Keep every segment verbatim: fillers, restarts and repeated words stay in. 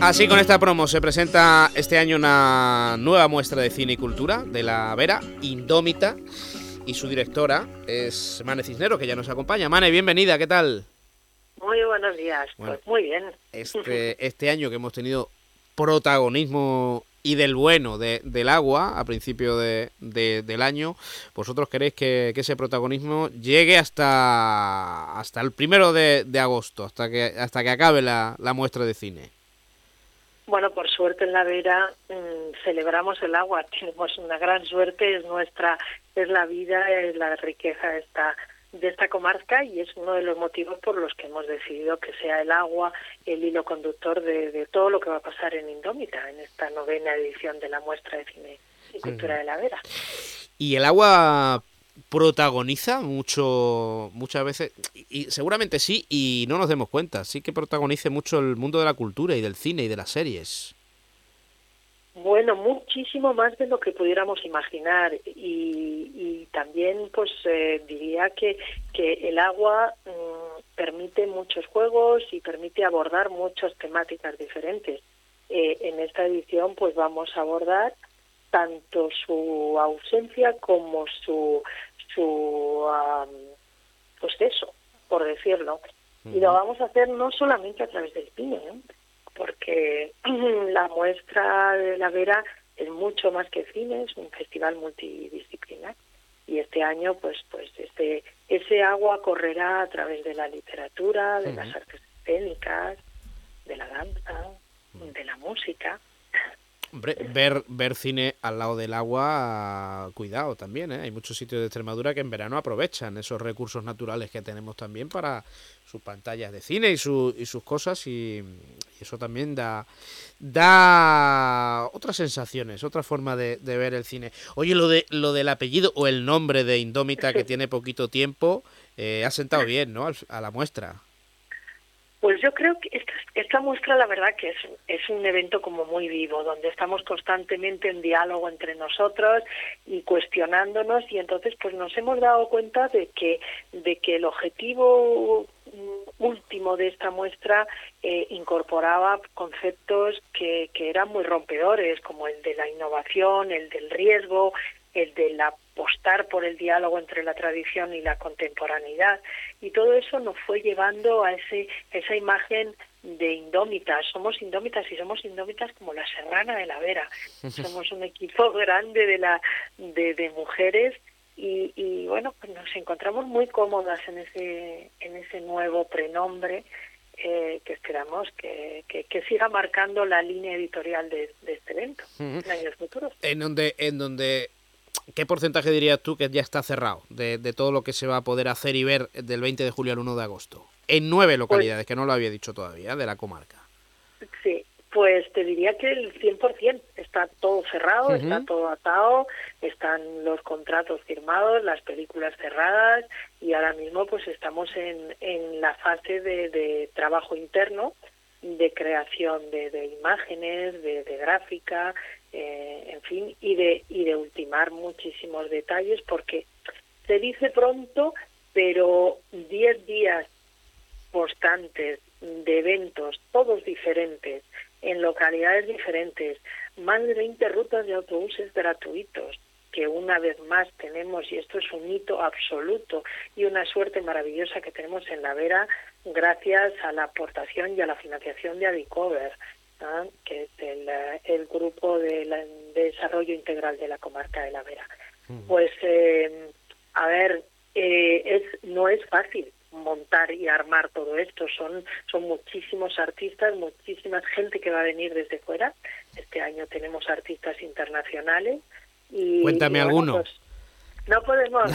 Así, con esta promo se presenta este año una nueva muestra de cine y cultura de la Vera, Indómita, y su directora es Mane Cisneros, que ya nos acompaña. Mane, bienvenida, ¿qué tal? Muy buenos días, bueno, pues muy bien. Este, este año que hemos tenido protagonismo y del bueno de, del agua a principio de, de, del año, ¿vosotros queréis que, que ese protagonismo llegue hasta, hasta el primero de, de agosto, hasta que, hasta que acabe la, la muestra de cine? Bueno, por suerte en la Vera mmm, celebramos el agua, tenemos una gran suerte, es nuestra, es la vida, es la riqueza esta, de esta comarca, y es uno de los motivos por los que hemos decidido que sea el agua el hilo conductor de, de todo lo que va a pasar en Indómita, en esta novena edición de la muestra de cine y cultura uh-huh. de la Vera. Y el agua protagoniza mucho, muchas veces, y seguramente sí, y no nos demos cuenta, sí que protagonice mucho el mundo de la cultura y del cine y de las series. Bueno, muchísimo más de lo que pudiéramos imaginar, y, y también pues eh, diría que, que el agua mmm, permite muchos juegos y permite abordar muchas temáticas diferentes. Eh, en esta edición pues vamos a abordar tanto su ausencia como su su um, pues eso, por decirlo. Uh-huh. Y lo vamos a hacer no solamente a través del cine, ¿eh? Porque la muestra de la Vera es mucho más que cine, es un festival multidisciplinar, y este año pues pues este ese agua correrá a través de la literatura, de uh-huh. las artes escénicas, de la danza, uh-huh. de la música. Hombre, ver, ver cine al lado del agua, cuidado también, ¿eh? Hay muchos sitios de Extremadura que en verano aprovechan esos recursos naturales que tenemos también para sus pantallas de cine y, su, y sus cosas, y, y eso también da, da otras sensaciones, otra forma de, de ver el cine. Oye, lo de lo del apellido o el nombre de Indómita, que tiene poquito tiempo, eh, ha sentado bien, ¿no?, a la muestra. Pues yo creo que esta, esta muestra, la verdad que es, es un evento como muy vivo, donde estamos constantemente en diálogo entre nosotros y cuestionándonos, y entonces pues nos hemos dado cuenta de que, de que el objetivo último de esta muestra eh, incorporaba conceptos que, que eran muy rompedores, como el de la innovación, el del riesgo, el de la apostar por el diálogo entre la tradición y la contemporaneidad, y todo eso nos fue llevando a ese esa imagen de indómitas. Somos indómitas, y somos indómitas como la Serrana de la Vera. Somos un equipo grande de la de, de mujeres, y, y bueno, pues nos encontramos muy cómodas en ese en ese nuevo prenombre, eh, que esperamos que, que, que siga marcando la línea editorial de, de este evento uh-huh. en años futuros. En donde en donde ¿Qué porcentaje dirías tú que ya está cerrado de, de todo lo que se va a poder hacer y ver del veinte de julio al uno de agosto? En nueve localidades, pues, que no lo había dicho todavía, de la comarca. Sí, pues te diría que el cien por ciento está todo cerrado, uh-huh. está todo atado, están los contratos firmados, las películas cerradas, y ahora mismo pues estamos en, en la fase de, de trabajo interno, de creación de, de imágenes, de, de gráfica, eh, en fin, y de y de ultimar muchísimos detalles, porque se dice pronto, pero diez días constantes de eventos, todos diferentes, en localidades diferentes, más de veinte rutas de autobuses gratuitos, que una vez más tenemos, y esto es un hito absoluto y una suerte maravillosa que tenemos en la Vera, gracias a la aportación y a la financiación de Adicover, ¿no?, que es el, el grupo de, la, de desarrollo integral de la comarca de la Vera. Uh-huh. Pues, eh, a ver, eh, es no es fácil montar y armar todo esto. Son son muchísimos artistas, muchísima gente que va a venir desde fuera. Este año tenemos artistas internacionales. Y, Cuéntame y, bueno, alguno. Pues, no podemos.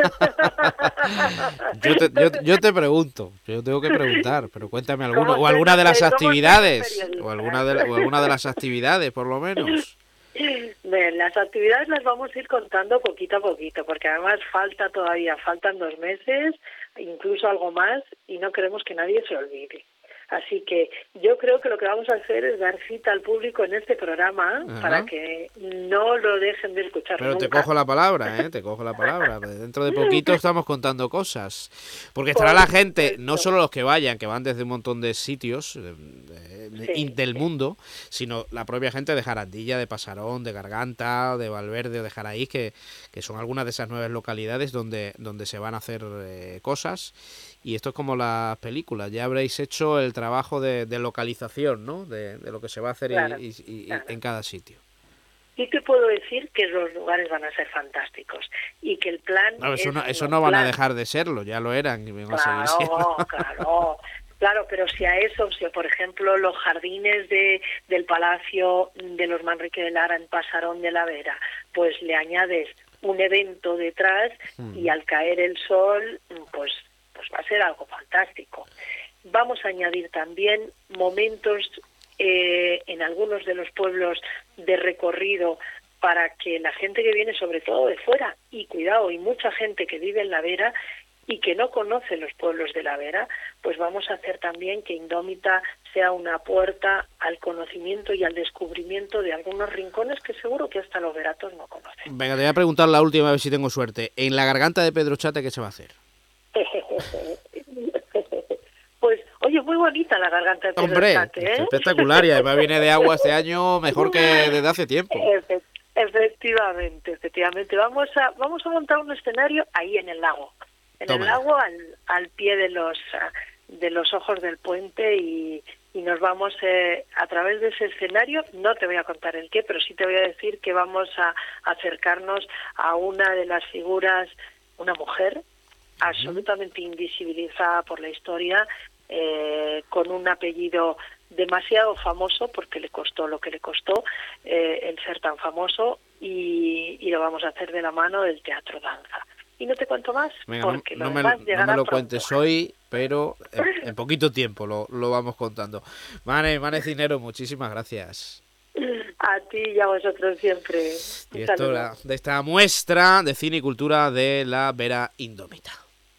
yo, te, yo, yo te pregunto, yo tengo que preguntar, pero cuéntame alguno, o alguna de las actividades, o alguna de, o alguna de las actividades, por lo menos. Bien, las actividades las vamos a ir contando poquito a poquito, porque además falta todavía, faltan dos meses, incluso algo más, y no queremos que nadie se olvide. Así que yo creo que lo que vamos a hacer es dar cita al público en este programa. Ajá. Para que no lo dejen de escuchar. Pero nunca. Te cojo la palabra, ¿eh? Te cojo la palabra. Dentro de poquito estamos contando cosas. Porque estará la gente, no solo los que vayan, que van desde un montón de sitios, sí, del sí. mundo, sino la propia gente de Jarandilla, de Pasarón, de Garganta, de Valverde o de Jaraíz, que, que son algunas de esas nuevas localidades donde, donde se van a hacer eh, cosas. Y esto es como las películas, ya habréis hecho el trabajo de, de localización, ¿no? De, de lo que se va a hacer claro, y, y, y claro. en cada sitio. Sí te puedo decir que los lugares van a ser fantásticos y que el plan... No, eso es no, eso no van plan... a dejar de serlo, ya lo eran. Y me claro, a seguir claro, claro, pero si a eso, si por ejemplo los jardines de del Palacio de los Manrique de Lara en Pasarón de la Vera, pues le añades un evento detrás hmm. y al caer el sol, pues... pues va a ser algo fantástico. Vamos a añadir también momentos eh, en algunos de los pueblos de recorrido para que la gente que viene, sobre todo de fuera, y cuidado, y mucha gente que vive en la Vera y que no conoce los pueblos de la Vera, pues vamos a hacer también que Indómita sea una puerta al conocimiento y al descubrimiento de algunos rincones que seguro que hasta los veratos no conocen. Venga, te voy a preguntar la última vez si tengo suerte. En la Garganta de Pedro Chate, ¿qué se va a hacer? Pues, oye, muy bonita la Garganta de Pedro Hombre, Chate, ¿eh? espectacular, y además viene de agua este año mejor que desde hace tiempo. Efe- efectivamente, efectivamente. Vamos a vamos a montar un escenario ahí en el lago, en Toma. el lago al, al pie de los de los ojos del puente y, y nos vamos eh, a través de ese escenario. No te voy a contar el qué, pero sí te voy a decir que vamos a acercarnos a una de las figuras, una mujer absolutamente invisibilizada por la historia, eh, con un apellido demasiado famoso, porque le costó lo que le costó eh, el ser tan famoso, y, y lo vamos a hacer de la mano del teatro danza. Y no te cuento más, Venga, porque no, lo no me, demás llegará no me lo pronto. cuentes hoy, pero en, en poquito tiempo lo, lo vamos contando. Mane, Mane Cisneros, muchísimas gracias. A ti y a vosotros siempre. Directora de esta muestra de cine y cultura de la Vera Indómita.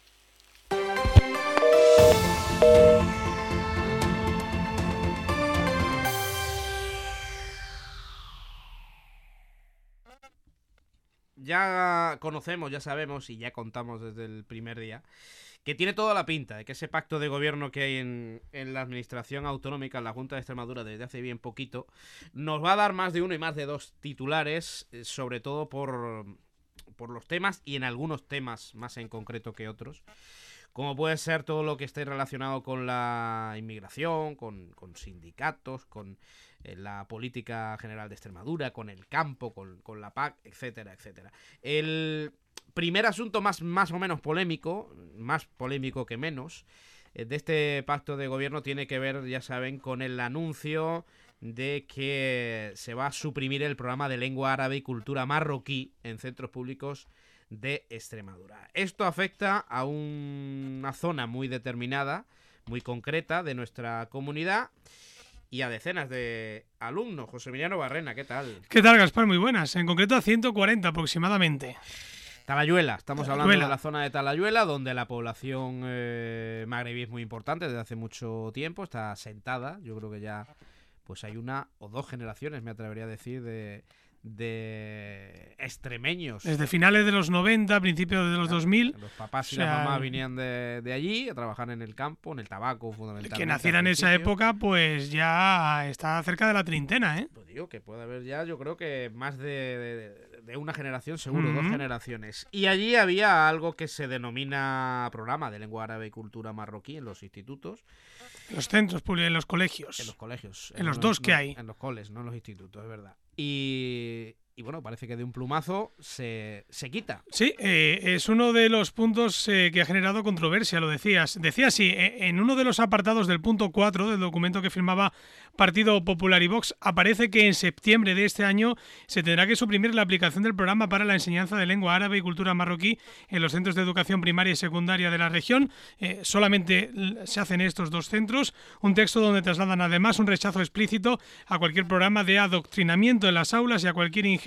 Ya conocemos, ya sabemos y ya contamos desde el primer día que tiene toda la pinta de que ese pacto de gobierno que hay en, en la administración autonómica, en la Junta de Extremadura desde hace bien poquito, nos va a dar más de uno y más de dos titulares, sobre todo por, por los temas y en algunos temas más en concreto que otros, como puede ser todo lo que esté relacionado con la inmigración, con, con sindicatos, con eh, la política general de Extremadura, con el campo, con, con la P A C, etcétera, etcétera. El primer asunto más, más o menos polémico, más polémico que menos, eh, de este pacto de gobierno tiene que ver, ya saben, con el anuncio de que se va a suprimir el programa de lengua árabe y cultura marroquí en centros públicos de Extremadura. Esto afecta a un, una zona muy determinada, muy concreta de nuestra comunidad y a decenas de alumnos. José Emiliano Barrena, ¿qué tal? ¿Qué tal, Gaspar? Muy buenas. En concreto a ciento cuarenta aproximadamente. Talayuela, estamos hablando Talayuela. de la zona de Talayuela, donde la población eh, magrebí es muy importante desde hace mucho tiempo, está asentada. Yo creo que ya pues hay una o dos generaciones, me atrevería a decir, de... de extremeños. Desde finales de los noventa, principios de los claro, dos mil. Los papás y o sea, las mamás venían de, de allí a trabajar en el campo, en el tabaco fundamentalmente. Que naciera en esa época, pues ya está cerca de la treintena, ¿eh? Pues digo que puede haber ya, yo creo que más de, de, de una generación, seguro, uh-huh. dos generaciones. Y allí había algo que se denomina programa de lengua árabe y cultura marroquí en los institutos. Los centros públicos, en los colegios. En los colegios. En, en los, los dos no, que hay. En los coles, no en los institutos, es verdad. Y, y bueno, parece que de un plumazo se, se quita. Sí, eh, es uno de los puntos eh, que ha generado controversia, lo decías. Decía así, eh, en uno de los apartados del punto cuatro del documento que firmaba Partido Popular y Vox, aparece que en septiembre de este año se tendrá que suprimir la aplicación del programa para la enseñanza de lengua árabe y cultura marroquí en los centros de educación primaria y secundaria de la región. Eh, solamente se hacen estos dos centros. Un texto donde trasladan además un rechazo explícito a cualquier programa de adoctrinamiento en las aulas y a cualquier injerencia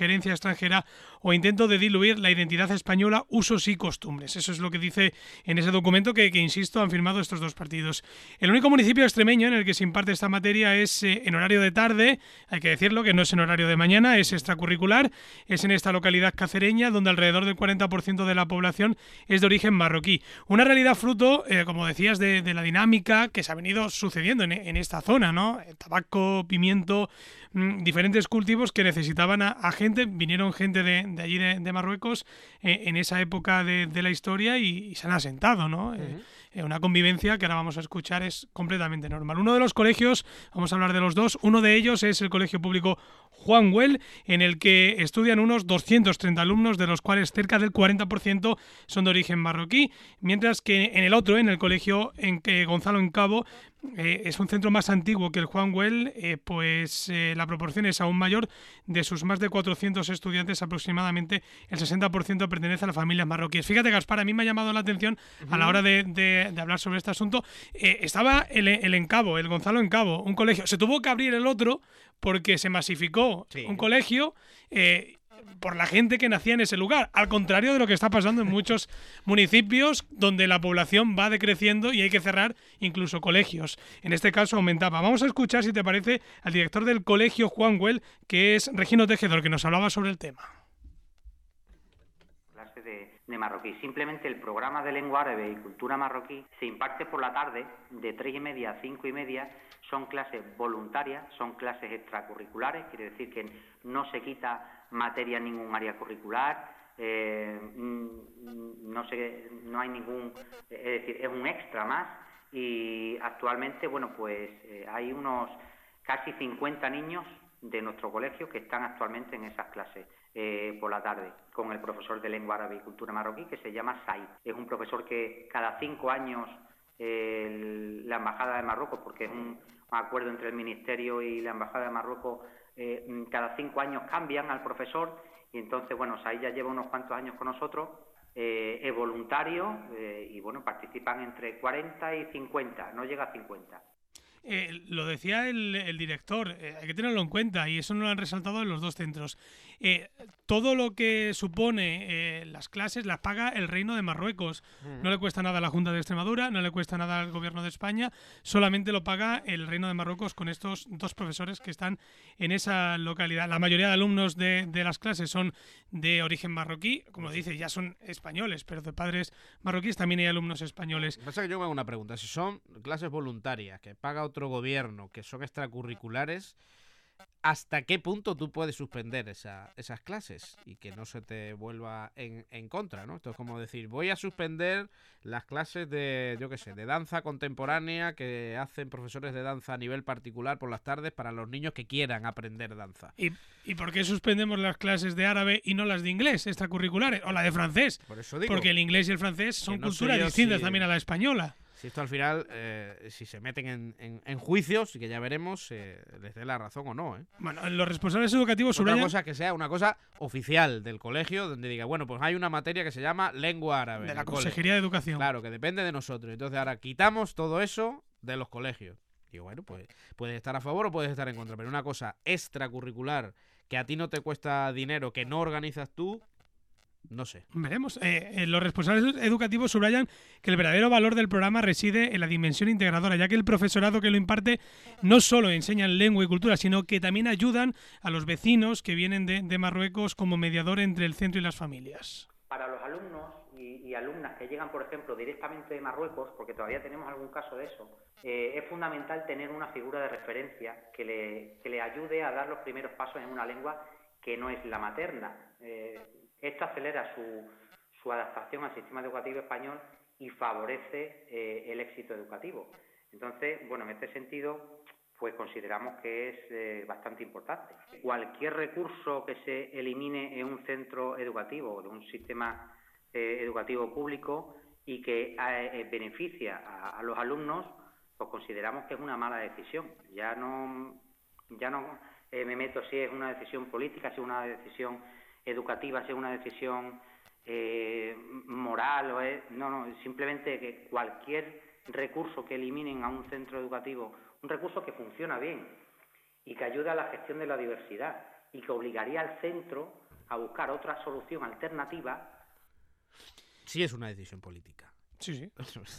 injerencia extranjera o intento de diluir la identidad española, usos y costumbres. Eso es lo que dice en ese documento que, que insisto, han firmado estos dos partidos. El único municipio extremeño en el que se imparte esta materia es eh, en horario de tarde, hay que decirlo que no es en horario de mañana, es extracurricular, es en esta localidad cacereña donde alrededor del cuarenta por ciento de la población es de origen marroquí. Una realidad fruto, eh, como decías, de, de la dinámica que se ha venido sucediendo en, en esta zona, ¿no? Tabaco, pimiento, mmm, diferentes cultivos que necesitaban a, a gente, vinieron gente de, de allí de, de Marruecos eh, en esa época de, de la historia y, y se han asentado, ¿no? Uh-huh. eh, eh, una convivencia que ahora vamos a escuchar es completamente normal. Uno de los colegios, vamos a hablar de los dos, uno de ellos es el Colegio Público Juan Güell, en el que estudian unos doscientos treinta alumnos, de los cuales cerca del cuarenta por ciento son de origen marroquí, mientras que en el otro, en el Colegio en que Gonzalo Encabo, Eh, es un centro más antiguo que el Juan Güell, eh, pues eh, la proporción es aún mayor. De sus más de cuatrocientos estudiantes, aproximadamente el sesenta por ciento pertenece a las familias marroquíes. Fíjate, Gaspar, a mí me ha llamado la atención uh-huh. a la hora de, de, de hablar sobre este asunto. Eh, estaba el, el Encabo, el Gonzalo Encabo, un colegio. Se tuvo que abrir el otro porque se masificó sí. un colegio eh, por la gente que nacía en ese lugar, al contrario de lo que está pasando en muchos municipios donde la población va decreciendo y hay que cerrar incluso colegios. En este caso aumentaba. Vamos a escuchar, si te parece, al director del Colegio Juan Güell, que es Regino Tejedor, que nos hablaba sobre el tema. Clase de, de marroquí. Simplemente el programa de lengua árabe y cultura marroquí se imparte por la tarde de tres y media a cinco y media. Son clases voluntarias, son clases extracurriculares, quiere decir que no se quita materia en ningún área curricular, eh, no sé, no hay ningún, es decir, es un extra más y actualmente, bueno, pues eh, hay unos casi cincuenta niños de nuestro colegio que están actualmente en esas clases eh, por la tarde con el profesor de lengua árabe y cultura marroquí que se llama Said. Es un profesor que cada cinco años eh, el, la Embajada de Marruecos, porque es un acuerdo entre el Ministerio y la Embajada de Marruecos, eh, cada cinco años cambian al profesor y entonces, bueno, Said ya lleva unos cuantos años con nosotros, eh, es voluntario eh, y, bueno, participan entre cuarenta y cincuenta, no llega a cincuenta. Eh, lo decía el, el director, eh, hay que tenerlo en cuenta y eso no lo han resaltado en los dos centros. Eh, todo lo que supone eh, las clases las paga el Reino de Marruecos. Mm. No le cuesta nada a la Junta de Extremadura, no le cuesta nada al Gobierno de España, solamente lo paga el Reino de Marruecos con estos dos profesores que están en esa localidad. La mayoría de alumnos de, de las clases son de origen marroquí, como dice, ya son españoles, pero de padres marroquíes también hay alumnos españoles. Pasa que yo me hago una pregunta, si son clases voluntarias que paga otro gobierno, que son extracurriculares, ¿hasta qué punto tú puedes suspender esa, esas clases y que no se te vuelva en, en contra, ¿no? Esto es como decir, voy a suspender las clases de, yo qué sé, de danza contemporánea que hacen profesores de danza a nivel particular por las tardes para los niños que quieran aprender danza. ¿Y, y por qué suspendemos las clases de árabe y no las de inglés extracurriculares? O la de francés. Por eso digo. Porque el inglés y el francés son no culturas distintas si, también a la española. Si esto al final, eh, si se meten en, en, en juicios, y que ya veremos, eh, les dé la razón o no, ¿eh? Bueno, los responsables educativos Otra subrayan... cosa que sea una cosa oficial del colegio, donde diga, bueno, pues hay una materia que se llama lengua árabe. De la Consejería de Educación. Claro, que depende de nosotros. Entonces ahora quitamos todo eso de los colegios. Y bueno, pues puedes estar a favor o puedes estar en contra, pero una cosa extracurricular que a ti no te cuesta dinero, que no organizas tú, no sé. Veremos. Eh, eh, los responsables educativos subrayan que el verdadero valor del programa reside en la dimensión integradora, ya que el profesorado que lo imparte no solo enseñan lengua y cultura, sino que también ayudan a los vecinos que vienen de, de Marruecos como mediador entre el centro y las familias. Para los alumnos y, y alumnas que llegan, por ejemplo, directamente de Marruecos, porque todavía tenemos algún caso de eso, eh, es fundamental tener una figura de referencia que le, que le ayude a dar los primeros pasos en una lengua que no es la materna. Eh, Esto acelera su, su adaptación al sistema educativo español y favorece eh, el éxito educativo. Entonces, bueno, en este sentido, pues consideramos que es eh, bastante importante. Cualquier recurso que se elimine en un centro educativo o de un sistema eh, educativo público y que eh, beneficia a, a los alumnos, pues consideramos que es una mala decisión. Ya no, ya no eh, me meto si es una decisión política, si es una decisión educativa, si es una decisión eh, moral o es, no, no, simplemente que cualquier recurso que eliminen a un centro educativo, un recurso que funciona bien y que ayuda a la gestión de la diversidad y que obligaría al centro a buscar otra solución alternativa. Sí, es una decisión política. Sí, sí.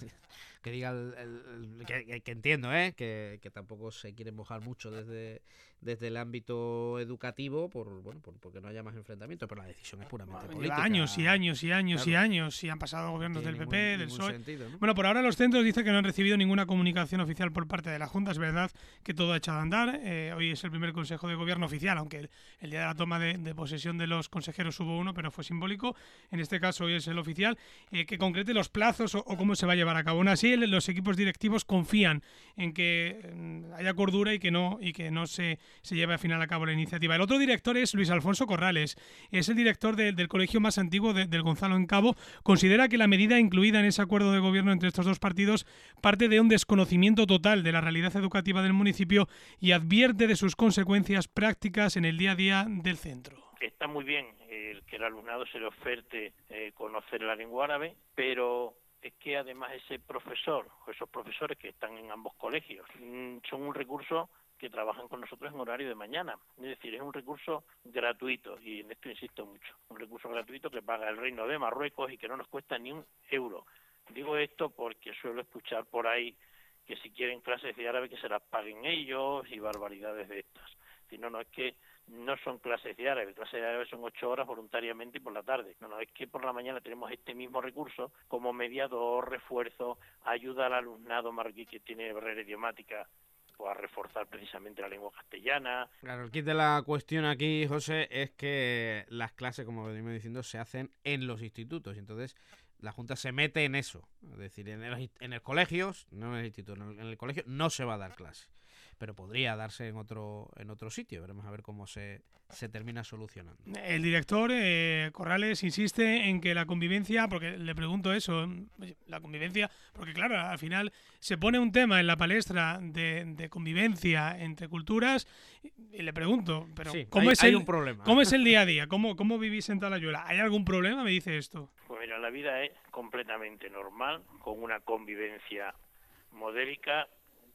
Que diga el, el, el que, que entiendo, ¿eh? Que, que tampoco se quiere mojar mucho desde, desde el ámbito educativo por bueno por, porque no haya más enfrentamientos, pero la decisión es puramente Lleva política. años y años y años Claro. y años y han pasado gobiernos Tiene del ningún- P P, del ningún P S O E. sentido, ¿no? Bueno, por ahora los centros dicen que no han recibido ninguna comunicación oficial por parte de la Junta. Es verdad que todo ha echado a andar. Eh, hoy es el primer Consejo de Gobierno oficial, aunque el, el día de la toma de, de posesión de los consejeros hubo uno, pero fue simbólico. En este caso hoy es el oficial, eh, que concrete los plazos o, o cómo se va a llevar a cabo. Aún así, el- los equipos directivos confían en que mm, haya cordura y que no y que no se, se lleve al final a cabo la iniciativa. El otro director es Luis Alfonso Corrales. Es el director de- del colegio más antiguo de- del Gonzalo en Cabo. Considera que la medida incluida en ese acuerdo de gobierno entre estos dos partidos parte de un desconocimiento total de la realidad educativa del municipio y advierte de sus consecuencias prácticas en el día a día del centro. Está muy bien el que el alumnado se le oferte eh, conocer la lengua árabe, pero es que además ese profesor o esos profesores que están en ambos colegios mmm, son un recurso que trabajan con nosotros en horario de mañana. Es decir, es un recurso gratuito, y en esto insisto mucho, un recurso gratuito que paga el Reino de Marruecos y que no nos cuesta ni un euro. Digo esto porque suelo escuchar por ahí que si quieren clases de árabe que se las paguen ellos y barbaridades de estas. Si no, no es que no son clases de árabe, clases de árabe son ocho horas voluntariamente y por la tarde. No, no, es que por la mañana tenemos este mismo recurso como mediador, refuerzo, ayuda al alumnado marroquí que tiene barrera idiomática, pues a reforzar precisamente la lengua castellana. Claro, el kit de la cuestión aquí, José, es que las clases, como venimos diciendo, se hacen en los institutos y entonces la Junta se mete en eso. Es decir, en el, en el colegio, no en el instituto, en el, en el colegio no se va a dar clase, pero podría darse en otro en otro sitio. Veremos a ver cómo se, se termina solucionando. El director eh, Corrales insiste en que la convivencia, porque le pregunto eso, la convivencia, porque claro, al final se pone un tema en la palestra de, de convivencia entre culturas y le pregunto, pero Sí, ¿cómo, hay- es hay el, un problema. ¿cómo es el día a día? ¿Cómo, cómo vivís en Talayuela? ¿Hay algún problema? Me dice esto. Pues mira, la vida es completamente normal, con una convivencia modélica,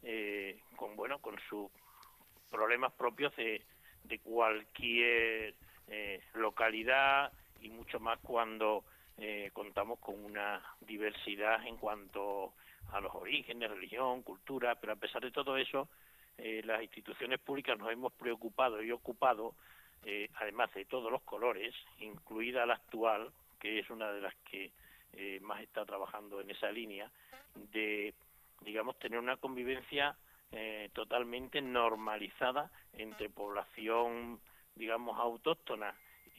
eh, con bueno, con sus problemas propios de, de cualquier eh, localidad y mucho más cuando eh, contamos con una diversidad en cuanto a los orígenes, religión, cultura, pero a pesar de todo eso, eh, las instituciones públicas nos hemos preocupado y ocupado, eh, además de todos los colores, incluida la actual, que es una de las que eh, más está trabajando en esa línea, de, digamos, tener una convivencia eh, totalmente normalizada entre población, digamos, autóctona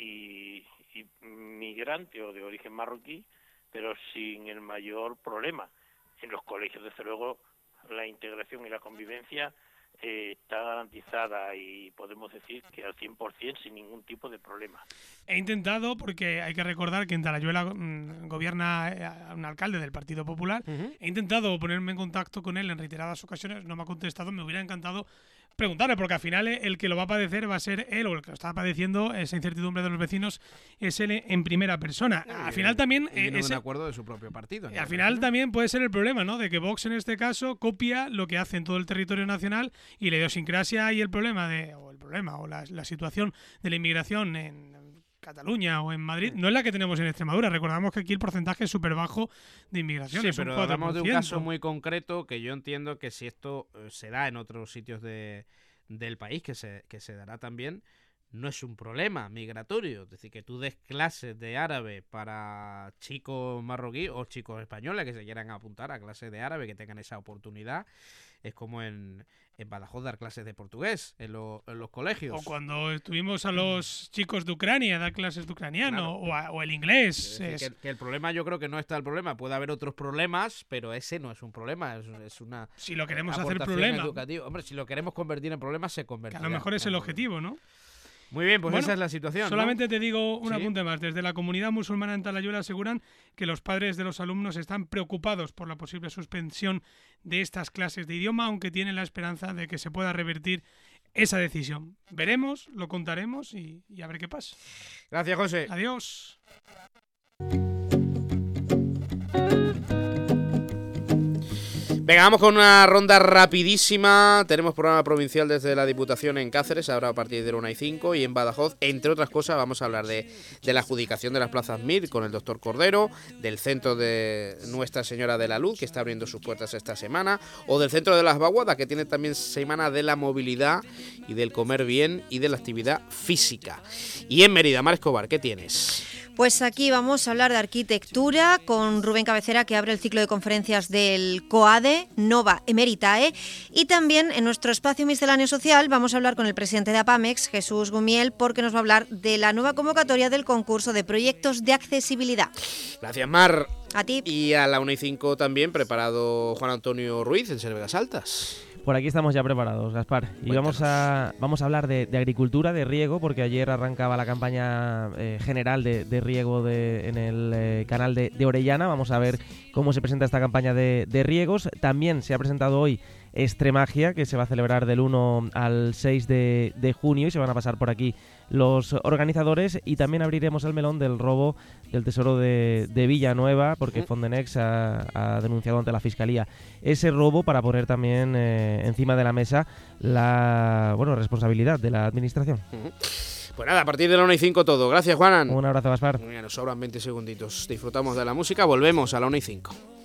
y, y migrante o de origen marroquí, pero sin el mayor problema. En los colegios, desde luego, la integración y la convivencia eh, está garantizada y podemos decir que al cien por ciento sin ningún tipo de problema. He intentado, porque hay que recordar que en Talayuela mmm, gobierna eh, un alcalde del Partido Popular, Uh-huh. he intentado ponerme en contacto con él en reiteradas ocasiones, no me ha contestado, me hubiera encantado preguntarle, porque al final el que lo va a padecer va a ser él, o el que lo está padeciendo, esa incertidumbre de los vecinos, es él en primera persona. Sí, al final también... y viene eh, ese- un acuerdo de su propio partido. Y al final también puede ser el problema, ¿no? De que Vox en este caso copia lo que hace en todo el territorio nacional y la idiosincrasia y el problema de, o el problema, o la, la situación de la inmigración en Cataluña o en Madrid no es la que tenemos en Extremadura. Recordamos que aquí el porcentaje es súper bajo de inmigración. Sí, es un pero cuatro hablamos por de un ciento. caso muy concreto que yo entiendo que si esto eh, se da en otros sitios de, del país, que se, que se dará también, no es un problema migratorio. Es decir, que tú des clases de árabe para chicos marroquíes o chicos españoles que se quieran apuntar a clases de árabe, que tengan esa oportunidad. Es como en, en Badajoz dar clases de portugués en, lo- en los colegios. O cuando estuvimos a los chicos de Ucrania a dar clases de ucraniano, Claro. o, a- o el inglés. Es decir, es- que, que el problema, yo creo que no está el problema. Puede haber otros problemas, pero ese no es un problema. Es, es una Si lo queremos hacer aportación problema, educativa. Hombre, si lo queremos convertir en problema, se que convertirá. a lo mejor es el Claro. objetivo, ¿no? Muy bien, pues Bueno, esa es la situación, ¿no? Solamente te digo un Sí. apunte más. Desde la comunidad musulmana en Talayuela aseguran que los padres de los alumnos están preocupados por la posible suspensión de estas clases de idioma, aunque tienen la esperanza de que se pueda revertir esa decisión. Veremos, lo contaremos y, y a ver qué pasa. Gracias, José. Adiós. Venga, vamos con una ronda rapidísima. Tenemos programa provincial desde la Diputación en Cáceres, ahora a partir de la una y cinco, y en Badajoz, entre otras cosas, vamos a hablar de, de la adjudicación de las plazas M I R con el doctor Cordero, del centro de Nuestra Señora de la Luz, que está abriendo sus puertas esta semana, o del centro de las Vaguadas, que tiene también semana de la movilidad y del comer bien y de la actividad física. Y en Mérida, Mar Escobar, ¿qué tienes? Pues aquí vamos a hablar de arquitectura con Rubén Cabecera, que abre el ciclo de conferencias del COADE, Nova Emeritae, y también en nuestro espacio misceláneo social vamos a hablar con el presidente de APAMEX, Jesús Gumiel, porque nos va a hablar de la nueva convocatoria del concurso de proyectos de accesibilidad. Gracias, Mar. A ti. Y a la una y cinco también preparado Juan Antonio Ruiz en Cervegas Altas. Por aquí estamos ya preparados, Gaspar. Y Cuéntanos. vamos a vamos a hablar de, de agricultura, de riego, porque ayer arrancaba la campaña eh, general de, de riego de, en el eh, canal de, de Orellana. Vamos a ver cómo se presenta esta campaña de, de riegos. También se ha presentado hoy Extremagia, que se va a celebrar del uno al seis de, de junio, y se van a pasar por aquí los organizadores. Y también abriremos el melón del robo del tesoro de, de Villanueva, porque Fondenex ha, ha denunciado ante la Fiscalía ese robo, para poner también eh, encima de la mesa la bueno responsabilidad de la administración. Uh-huh. Pues nada, a partir de la una y cinco todo. Gracias, Juanan. Un abrazo, Gaspar. Mira, nos sobran veinte segunditos. Disfrutamos de la música, volvemos a la una y cinco.